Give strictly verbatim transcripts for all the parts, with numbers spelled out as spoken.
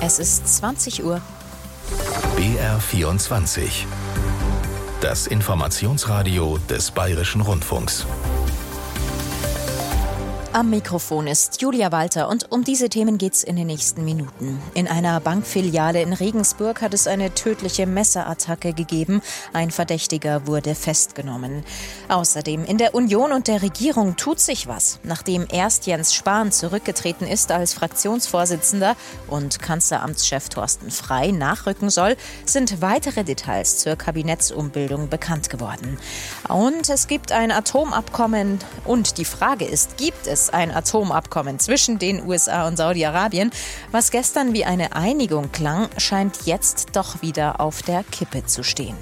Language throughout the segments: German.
Es ist zwanzig Uhr. B R vierundzwanzig. Das Informationsradio des Bayerischen Rundfunks. Am Mikrofon ist Julia Walter und um diese Themen geht's in den nächsten Minuten. In einer Bankfiliale in Regensburg hat es eine tödliche Messerattacke gegeben. Ein Verdächtiger wurde festgenommen. Außerdem in der Union und der Regierung tut sich was. Nachdem erst Jens Spahn zurückgetreten ist als Fraktionsvorsitzender und Kanzleramtschef Thorsten Frey nachrücken soll, sind weitere Details zur Kabinettsumbildung bekannt geworden. Und es gibt ein Atomabkommen und die Frage ist, gibt es ein Atomabkommen zwischen den U S A und Saudi-Arabien? Was gestern wie eine Einigung klang, scheint jetzt doch wieder auf der Kippe zu stehen.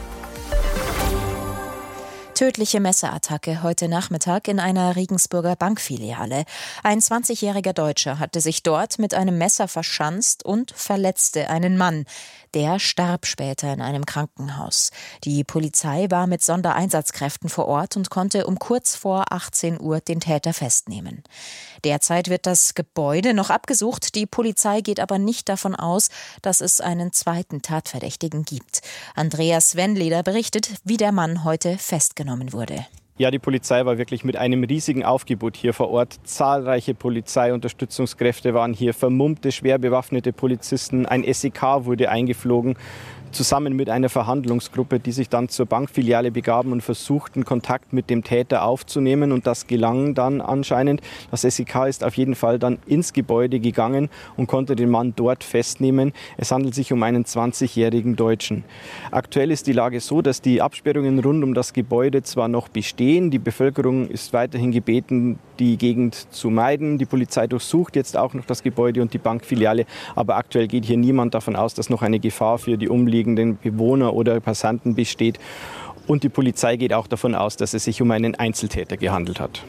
Tödliche Messerattacke heute Nachmittag in einer Regensburger Bankfiliale. Ein zwanzigjähriger Deutscher hatte sich dort mit einem Messer verschanzt und verletzte einen Mann. Der starb später in einem Krankenhaus. Die Polizei war mit Sondereinsatzkräften vor Ort und konnte um kurz vor achtzehn Uhr den Täter festnehmen. Derzeit wird das Gebäude noch abgesucht. Die Polizei geht aber nicht davon aus, dass es einen zweiten Tatverdächtigen gibt. Andreas Wendleder berichtet, wie der Mann heute festgenommen wurde. Ja, die Polizei war wirklich mit einem riesigen Aufgebot hier vor Ort. Zahlreiche Polizeiunterstützungskräfte waren hier, vermummte, schwer bewaffnete Polizisten. Ein S E K wurde eingeflogen, zusammen mit einer Verhandlungsgruppe, die sich dann zur Bankfiliale begaben und versuchten, Kontakt mit dem Täter aufzunehmen. Und das gelang dann anscheinend. Das S E K ist auf jeden Fall dann ins Gebäude gegangen und konnte den Mann dort festnehmen. Es handelt sich um einen zwanzigjährigen Deutschen. Aktuell ist die Lage so, dass die Absperrungen rund um das Gebäude zwar noch bestehen. Die Bevölkerung ist weiterhin gebeten, die Gegend zu meiden. Die Polizei durchsucht jetzt auch noch das Gebäude und die Bankfiliale. Aber aktuell geht hier niemand davon aus, dass noch eine Gefahr für die umliegenden Bewohner oder Passanten besteht. Und die Polizei geht auch davon aus, dass es sich um einen Einzeltäter gehandelt hat.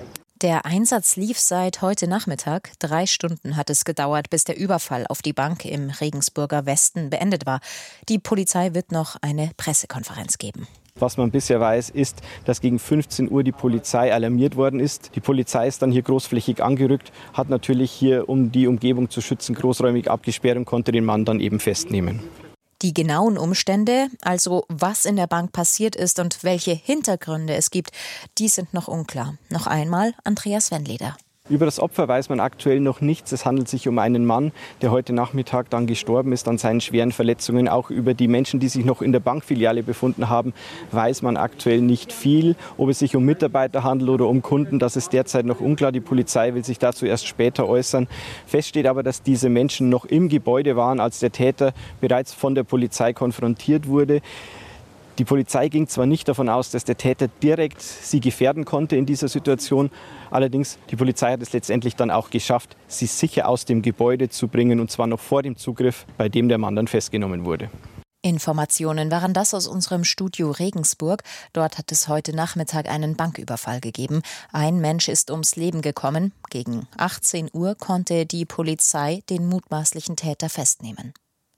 Der Einsatz lief seit heute Nachmittag. Drei Stunden hat es gedauert, bis der Überfall auf die Bank im Regensburger Westen beendet war. Die Polizei wird noch eine Pressekonferenz geben. Was man bisher weiß, ist, dass gegen fünfzehn Uhr die Polizei alarmiert worden ist. Die Polizei ist dann hier großflächig angerückt, hat natürlich hier, um die Umgebung zu schützen, großräumig abgesperrt und konnte den Mann dann eben festnehmen. Die genauen Umstände, also was in der Bank passiert ist und welche Hintergründe es gibt, die sind noch unklar. Noch einmal Andreas Wendleder. Über das Opfer weiß man aktuell noch nichts. Es handelt sich um einen Mann, der heute Nachmittag dann gestorben ist an seinen schweren Verletzungen. Auch über die Menschen, die sich noch in der Bankfiliale befunden haben, weiß man aktuell nicht viel. Ob es sich um Mitarbeiter handelt oder um Kunden, das ist derzeit noch unklar. Die Polizei will sich dazu erst später äußern. Fest steht aber, dass diese Menschen noch im Gebäude waren, als der Täter bereits von der Polizei konfrontiert wurde. Die Polizei ging zwar nicht davon aus, dass der Täter direkt sie gefährden konnte in dieser Situation. Allerdings, die Polizei hat es letztendlich dann auch geschafft, sie sicher aus dem Gebäude zu bringen, und zwar noch vor dem Zugriff, bei dem der Mann dann festgenommen wurde. Informationen waren das aus unserem Studio Regensburg. Dort hat es heute Nachmittag einen Banküberfall gegeben. Ein Mensch ist ums Leben gekommen. Gegen achtzehn Uhr konnte die Polizei den mutmaßlichen Täter festnehmen.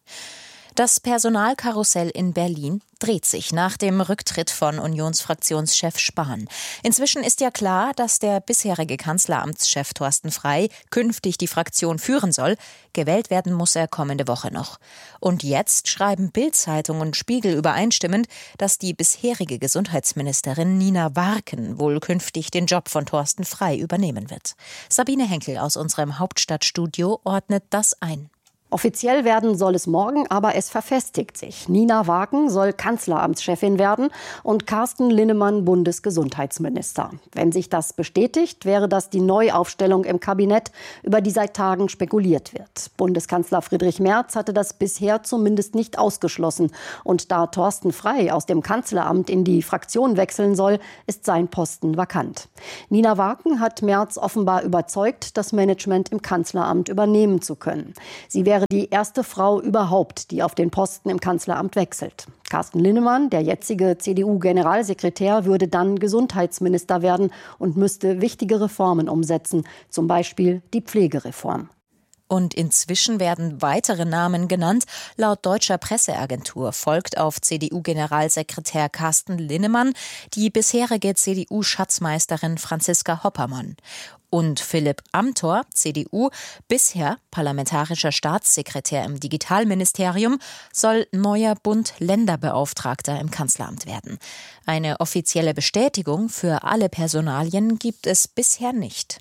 Das Personalkarussell in Berlin dreht sich nach dem Rücktritt von Unionsfraktionschef Spahn. Inzwischen ist ja klar, dass der bisherige Kanzleramtschef Thorsten Frey künftig die Fraktion führen soll. Gewählt werden muss er kommende Woche noch. Und jetzt schreiben Bild-Zeitung und Spiegel übereinstimmend, dass die bisherige Gesundheitsministerin Nina Warken wohl künftig den Job von Thorsten Frey übernehmen wird. Sabine Henkel aus unserem Hauptstadtstudio ordnet das ein. Offiziell werden soll es morgen, aber es verfestigt sich. Nina Warken soll Kanzleramtschefin werden und Carsten Linnemann Bundesgesundheitsminister. Wenn sich das bestätigt, wäre das die Neuaufstellung im Kabinett, über die seit Tagen spekuliert wird. Bundeskanzler Friedrich Merz hatte das bisher zumindest nicht ausgeschlossen. Und da Thorsten Frey aus dem Kanzleramt in die Fraktion wechseln soll, ist sein Posten vakant. Nina Warken hat Merz offenbar überzeugt, das Management im Kanzleramt übernehmen zu können. Sie wäre die erste Frau überhaupt, die auf den Posten im Kanzleramt wechselt. Carsten Linnemann, der jetzige C D U-Generalsekretär, würde dann Gesundheitsminister werden und müsste wichtige Reformen umsetzen, zum Beispiel die Pflegereform. Und inzwischen werden weitere Namen genannt. Laut deutscher Presseagentur folgt auf C D U-Generalsekretär Carsten Linnemann die bisherige C D U-Schatzmeisterin Franziska Hoppermann. Und Philipp Amthor, C D U, bisher parlamentarischer Staatssekretär im Digitalministerium, soll neuer Bund-Länder-Beauftragter im Kanzleramt werden. Eine offizielle Bestätigung für alle Personalien gibt es bisher nicht.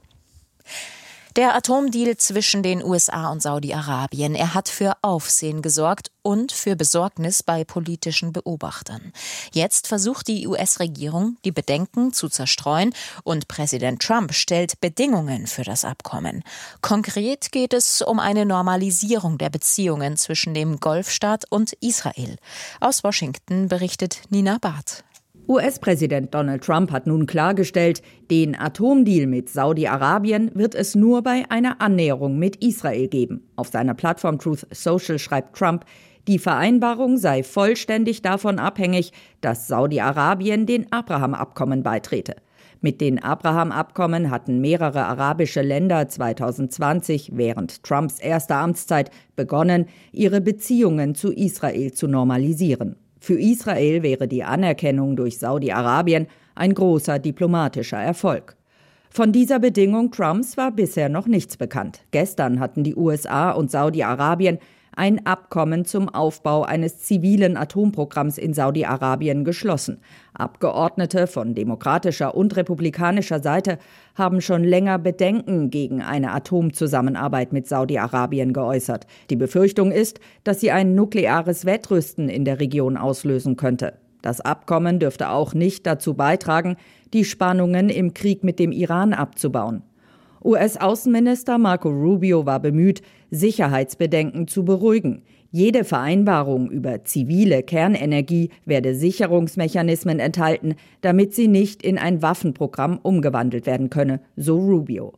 Der Atomdeal zwischen den U S A und Saudi-Arabien, er hat für Aufsehen gesorgt und für Besorgnis bei politischen Beobachtern. Jetzt versucht die U S-Regierung, die Bedenken zu zerstreuen, und Präsident Trump stellt Bedingungen für das Abkommen. Konkret geht es um eine Normalisierung der Beziehungen zwischen dem Golfstaat und Israel. Aus Washington berichtet Nina Barth. U S-Präsident Donald Trump hat nun klargestellt, den Atomdeal mit Saudi-Arabien wird es nur bei einer Annäherung mit Israel geben. Auf seiner Plattform Truth Social schreibt Trump, die Vereinbarung sei vollständig davon abhängig, dass Saudi-Arabien den Abraham-Abkommen beitrete. Mit den Abraham-Abkommen hatten mehrere arabische Länder zwanzig zwanzig während Trumps erster Amtszeit begonnen, ihre Beziehungen zu Israel zu normalisieren. Für Israel wäre die Anerkennung durch Saudi-Arabien ein großer diplomatischer Erfolg. Von dieser Bedingung Trumps war bisher noch nichts bekannt. Gestern hatten die U S A und Saudi-Arabien ein Abkommen zum Aufbau eines zivilen Atomprogramms in Saudi-Arabien geschlossen. Abgeordnete von demokratischer und republikanischer Seite haben schon länger Bedenken gegen eine Atomzusammenarbeit mit Saudi-Arabien geäußert. Die Befürchtung ist, dass sie ein nukleares Wettrüsten in der Region auslösen könnte. Das Abkommen dürfte auch nicht dazu beitragen, die Spannungen im Krieg mit dem Iran abzubauen. U S-Außenminister Marco Rubio war bemüht, Sicherheitsbedenken zu beruhigen. Jede Vereinbarung über zivile Kernenergie werde Sicherungsmechanismen enthalten, damit sie nicht in ein Waffenprogramm umgewandelt werden könne, so Rubio.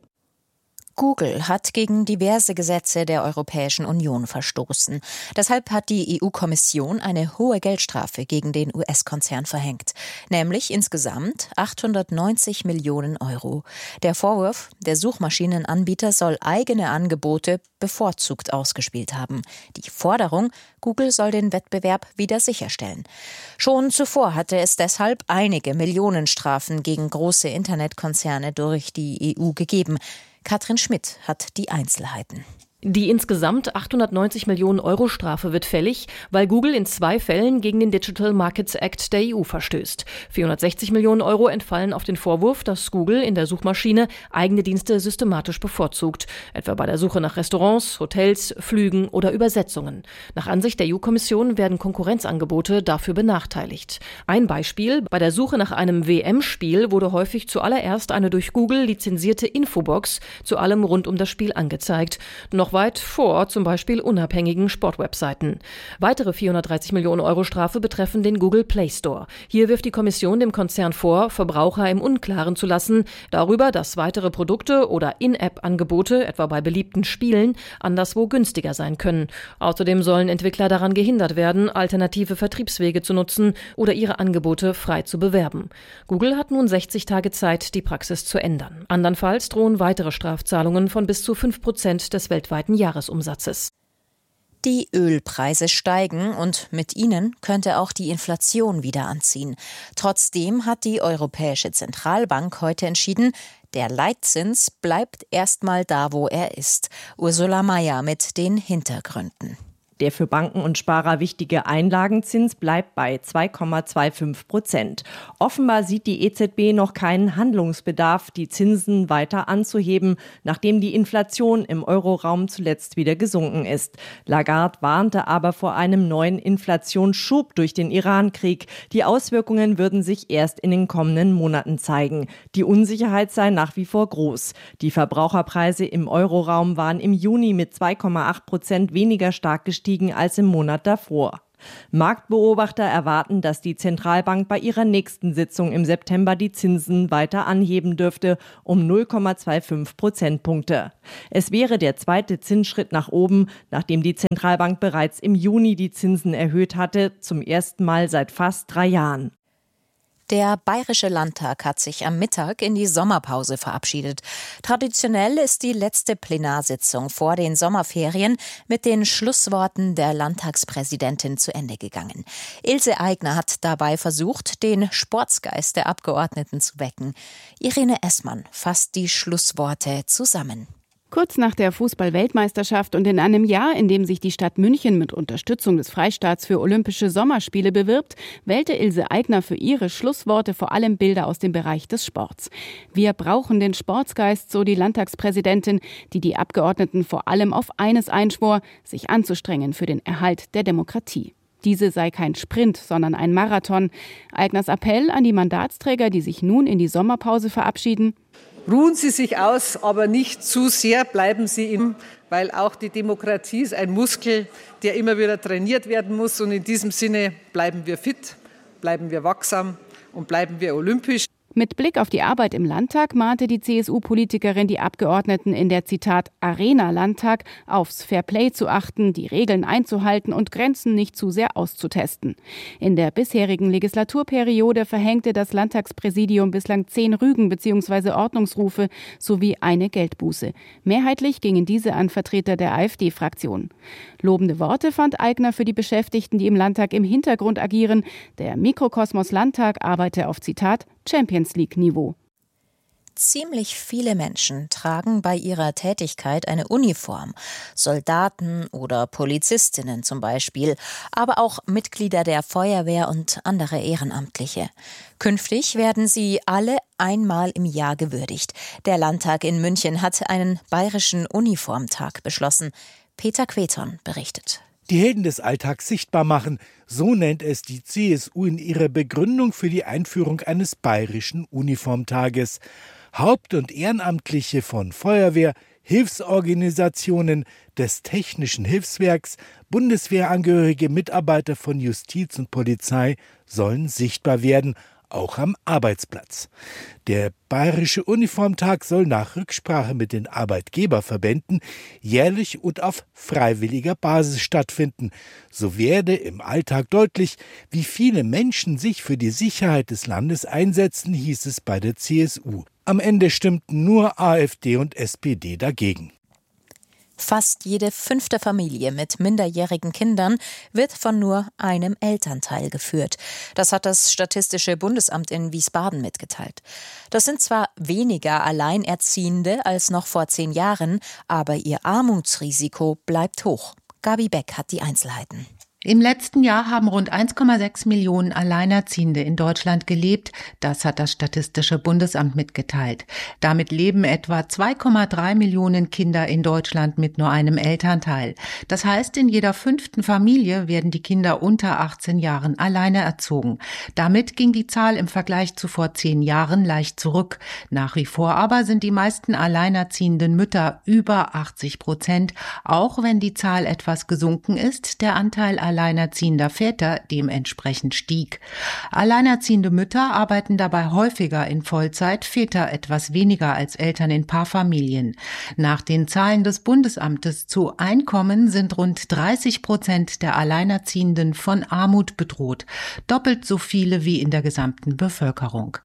Google hat gegen diverse Gesetze der Europäischen Union verstoßen. Deshalb hat die E U-Kommission eine hohe Geldstrafe gegen den U S-Konzern verhängt, nämlich insgesamt achthundertneunzig Millionen Euro. Der Vorwurf, der Suchmaschinenanbieter soll eigene Angebote bevorzugt ausgespielt haben. Die Forderung, Google soll den Wettbewerb wieder sicherstellen. Schon zuvor hatte es deshalb einige Millionenstrafen gegen große Internetkonzerne durch die E U gegeben. Katrin Schmidt hat die Einzelheiten. Die insgesamt achthundertneunzig Millionen Euro Strafe wird fällig, weil Google in zwei Fällen gegen den Digital Markets Act der E U verstößt. vierhundertsechzig Millionen Euro entfallen auf den Vorwurf, dass Google in der Suchmaschine eigene Dienste systematisch bevorzugt, etwa bei der Suche nach Restaurants, Hotels, Flügen oder Übersetzungen. Nach Ansicht der E U-Kommission werden Konkurrenzangebote dafür benachteiligt. Ein Beispiel: Bei der Suche nach einem W M-Spiel wurde häufig zuallererst eine durch Google lizenzierte Infobox zu allem rund um das Spiel angezeigt. Noch weit vor zum Beispiel unabhängigen Sportwebseiten. Weitere vierhundertdreißig Millionen Euro Strafe betreffen den Google Play Store. Hier wirft die Kommission dem Konzern vor, Verbraucher im Unklaren zu lassen darüber, dass weitere Produkte oder In-App-Angebote, etwa bei beliebten Spielen, anderswo günstiger sein können. Außerdem sollen Entwickler daran gehindert werden, alternative Vertriebswege zu nutzen oder ihre Angebote frei zu bewerben. Google hat nun sechzig Tage Zeit, die Praxis zu ändern. Andernfalls drohen weitere Strafzahlungen von bis zu fünf Prozent des weltweiten Jahresumsatzes. Die Ölpreise steigen und mit ihnen könnte auch die Inflation wieder anziehen. Trotzdem hat die Europäische Zentralbank heute entschieden, der Leitzins bleibt erstmal da, wo er ist. Ursula Mayer mit den Hintergründen. Der für Banken und Sparer wichtige Einlagenzins bleibt bei zwei Komma fünfundzwanzig Prozent. Offenbar sieht die E Z B noch keinen Handlungsbedarf, die Zinsen weiter anzuheben, nachdem die Inflation im Euroraum zuletzt wieder gesunken ist. Lagarde warnte aber vor einem neuen Inflationsschub durch den Iran-Krieg. Die Auswirkungen würden sich erst in den kommenden Monaten zeigen. Die Unsicherheit sei nach wie vor groß. Die Verbraucherpreise im Euroraum waren im Juni mit zwei Komma acht Prozent weniger stark gestiegen als im Monat davor. Marktbeobachter erwarten, dass die Zentralbank bei ihrer nächsten Sitzung im September die Zinsen weiter anheben dürfte, um null Komma fünfundzwanzig Prozentpunkte. Es wäre der zweite Zinsschritt nach oben, nachdem die Zentralbank bereits im Juni die Zinsen erhöht hatte, zum ersten Mal seit fast drei Jahren. Der Bayerische Landtag hat sich am Mittag in die Sommerpause verabschiedet. Traditionell ist die letzte Plenarsitzung vor den Sommerferien mit den Schlussworten der Landtagspräsidentin zu Ende gegangen. Ilse Aigner hat dabei versucht, den Sportsgeist der Abgeordneten zu wecken. Irene Essmann fasst die Schlussworte zusammen. Kurz nach der Fußball-Weltmeisterschaft und in einem Jahr, in dem sich die Stadt München mit Unterstützung des Freistaats für Olympische Sommerspiele bewirbt, wählte Ilse Aigner für ihre Schlussworte vor allem Bilder aus dem Bereich des Sports. Wir brauchen den Sportsgeist, so die Landtagspräsidentin, die die Abgeordneten vor allem auf eines einschwor, sich anzustrengen für den Erhalt der Demokratie. Diese sei kein Sprint, sondern ein Marathon. Aigners Appell an die Mandatsträger, die sich nun in die Sommerpause verabschieden: Ruhen Sie sich aus, aber nicht zu sehr, bleiben Sie im, weil auch die Demokratie ist ein Muskel, der immer wieder trainiert werden muss. Und in diesem Sinne bleiben wir fit, bleiben wir wachsam und bleiben wir olympisch. Mit Blick auf die Arbeit im Landtag mahnte die C S U-Politikerin die Abgeordneten in der, Zitat, Arena-Landtag aufs Fairplay zu achten, die Regeln einzuhalten und Grenzen nicht zu sehr auszutesten. In der bisherigen Legislaturperiode verhängte das Landtagspräsidium bislang zehn Rügen bzw. Ordnungsrufe sowie eine Geldbuße. Mehrheitlich gingen diese an Vertreter der AfD-Fraktion. Lobende Worte fand Aigner für die Beschäftigten, die im Landtag im Hintergrund agieren. Der Mikrokosmos Landtag arbeite auf, Zitat, Champions League-Niveau. Ziemlich viele Menschen tragen bei ihrer Tätigkeit eine Uniform. Soldaten oder Polizistinnen zum Beispiel, aber auch Mitglieder der Feuerwehr und andere Ehrenamtliche. Künftig werden sie alle einmal im Jahr gewürdigt. Der Landtag in München hat einen bayerischen Uniformtag beschlossen. Peter Queton berichtet. Die Helden des Alltags sichtbar machen, so nennt es die C S U in ihrer Begründung für die Einführung eines bayerischen Uniformtages. Haupt- und Ehrenamtliche von Feuerwehr, Hilfsorganisationen, des Technischen Hilfswerks, Bundeswehrangehörige, Mitarbeiter von Justiz und Polizei sollen sichtbar werden, auch am Arbeitsplatz. Der Bayerische Uniformtag soll nach Rücksprache mit den Arbeitgeberverbänden jährlich und auf freiwilliger Basis stattfinden. So werde im Alltag deutlich, wie viele Menschen sich für die Sicherheit des Landes einsetzen, hieß es bei der C S U. Am Ende stimmten nur AfD und S P D dagegen. Fast jede fünfte Familie mit minderjährigen Kindern wird von nur einem Elternteil geführt. Das hat das Statistische Bundesamt in Wiesbaden mitgeteilt. Das sind zwar weniger Alleinerziehende als noch vor zehn Jahren, aber ihr Armutsrisiko bleibt hoch. Gabi Beck hat die Einzelheiten. Im letzten Jahr haben rund eins Komma sechs Millionen Alleinerziehende in Deutschland gelebt. Das hat das Statistische Bundesamt mitgeteilt. Damit leben etwa zwei Komma drei Millionen Kinder in Deutschland mit nur einem Elternteil. Das heißt, in jeder fünften Familie werden die Kinder unter achtzehn Jahren alleine erzogen. Damit ging die Zahl im Vergleich zu vor zehn Jahren leicht zurück. Nach wie vor aber sind die meisten alleinerziehenden Mütter über achtzig Prozent, auch wenn die Zahl etwas gesunken ist, der Anteil alleinerziehender Väter dementsprechend stieg. Alleinerziehende Mütter arbeiten dabei häufiger in Vollzeit, Väter etwas weniger als Eltern in Paarfamilien. Nach den Zahlen des Bundesamtes zu Einkommen sind rund dreißig Prozent der Alleinerziehenden von Armut bedroht, doppelt so viele wie in der gesamten Bevölkerung.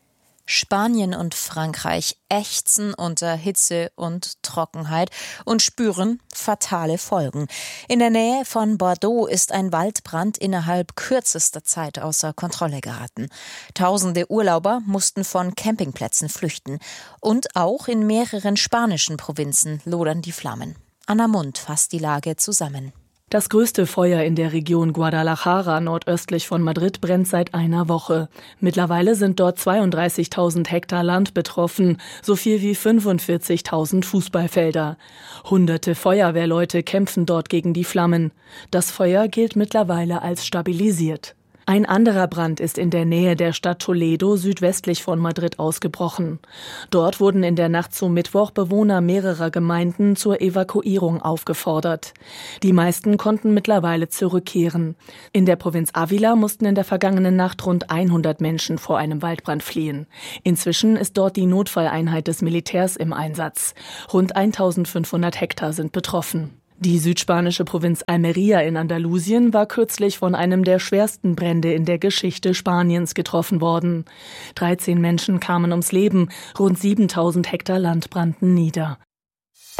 Spanien und Frankreich ächzen unter Hitze und Trockenheit und spüren fatale Folgen. In der Nähe von Bordeaux ist ein Waldbrand innerhalb kürzester Zeit außer Kontrolle geraten. Tausende Urlauber mussten von Campingplätzen flüchten. Und auch in mehreren spanischen Provinzen lodern die Flammen. Anna Mund fasst die Lage zusammen. Das größte Feuer in der Region Guadalajara nordöstlich von Madrid brennt seit einer Woche. Mittlerweile sind dort zweiunddreißigtausend Hektar Land betroffen, so viel wie fünfundvierzigtausend Fußballfelder. Hunderte Feuerwehrleute kämpfen dort gegen die Flammen. Das Feuer gilt mittlerweile als stabilisiert. Ein anderer Brand ist in der Nähe der Stadt Toledo südwestlich von Madrid ausgebrochen. Dort wurden in der Nacht zum Mittwoch Bewohner mehrerer Gemeinden zur Evakuierung aufgefordert. Die meisten konnten mittlerweile zurückkehren. In der Provinz Ávila mussten in der vergangenen Nacht rund hundert Menschen vor einem Waldbrand fliehen. Inzwischen ist dort die Notfalleinheit des Militärs im Einsatz. Rund eintausendfünfhundert Hektar sind betroffen. Die südspanische Provinz Almería in Andalusien war kürzlich von einem der schwersten Brände in der Geschichte Spaniens getroffen worden. dreizehn Menschen kamen ums Leben, rund siebentausend Hektar Land brannten nieder.